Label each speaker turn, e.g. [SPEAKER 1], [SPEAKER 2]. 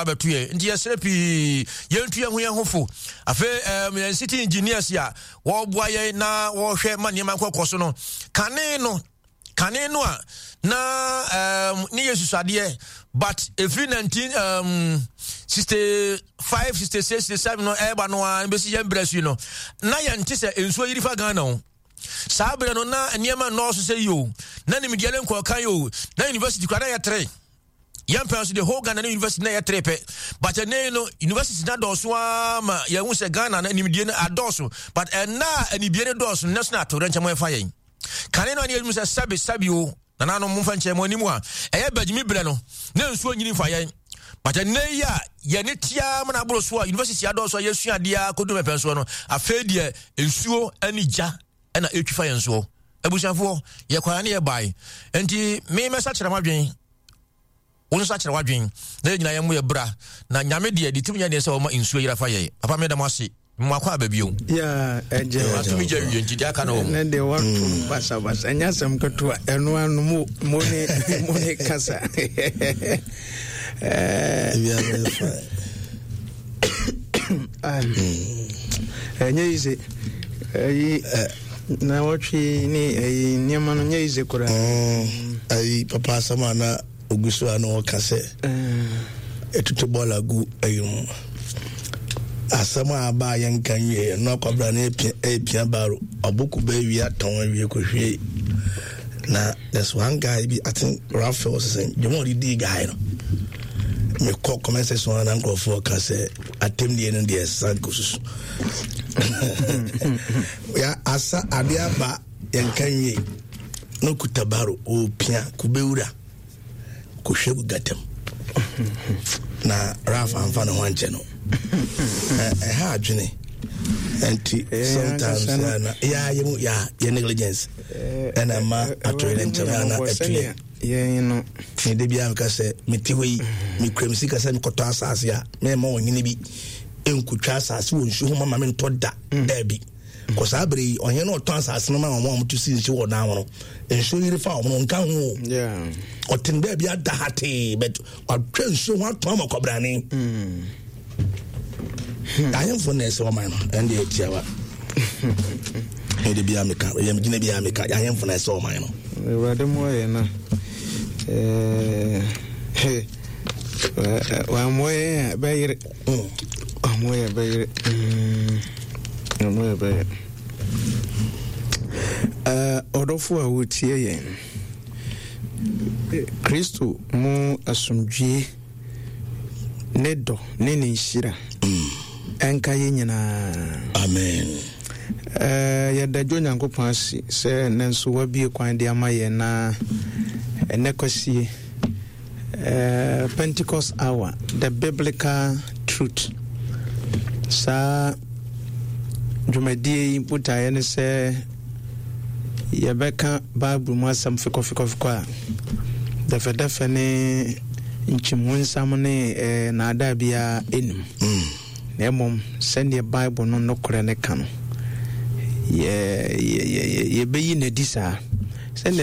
[SPEAKER 1] abetuye ndi yesrepi yentuye ho yehofo afa city engineers ya wo boa ye na wo hwe mane man kokoso no kane no a na ni yesusade but every 65 66 67 no eba no a besi yembrasu no na yente se ensuo yirifa Ghana o sabre no na niema no so say yo na ni mediale nko kan yo na university kwada ya 3 yampanso the whole Ghana university na ya 3 pe but no university na doso ma ya hu se Ghana na ni mediale adoso but na ni biere doso national to rencha mo efa yen kane no ani mu se sabi o na no mfa nche mo animu a eye bagimi bre no na nsuo nyini fa yen but ya ye ne tia mo na bro so university adoso yesu adia kodu mepenso no afedie nsuo ani ja na etwifa yen so abushafo ye kwara ne ye bai enti me mesa kire madwen wonu sa kire wadwen na nyina ye mo ye bra na nyame de di tim nya de se o ma nsuo yira fa ye papa me da mo ase mo akwa babio
[SPEAKER 2] ya eje
[SPEAKER 1] atumi je wi enti dia ka no
[SPEAKER 2] na de watu basa anya sam ketua eno anu mo ne kasa enye ize na watchi ni nyama no nyeize kura
[SPEAKER 3] ai papa sama na ogusu ano kase etutu bola gu ayum asama aba yankan ye no kwabra na epia baro obuku ba wi aton wi kohwe na there's one guy be I think Raphael was saying you want the guy no me call comment section na nko for kase atem die no die san kosusu ya asa abia ba yankan ye no kutabaro o pia kubeura kohwe gatem na Rafa amfana wanche no ha adwene anti sometimes ya negligence and ama atolerant na atue
[SPEAKER 2] you know
[SPEAKER 3] me de bia ka se meti hoyi me kremsi ka se me koto asase ya me ma wonyine bi enkutwa asase wo nsu ho mama me ntoda da bi ko sabre onye no to asase no ma mo to si nsi wo na wono ensu yiri fa wo nka ho otin da bia da hate but atwa nsu ho ato ma kobrane I am for next woman and the Tiawa. Maybe be America, I am going to be America. I am for next woman.
[SPEAKER 2] Rather more, one way, bay, I'm way, bay. Odofu would see Christo mo asumji nedo nene shira. Enka yenyina
[SPEAKER 3] amen
[SPEAKER 2] ya da Nyankopon asi se nanso wabie kwan de amaye na enekosie Pentecost hour the biblical truth sa jumadi putaye ne se yebeka bible mu asam fiko a defe ne nchimunsam ne na ada bia enim Nemom send your Bible no kore ne kano ye be yi na disa send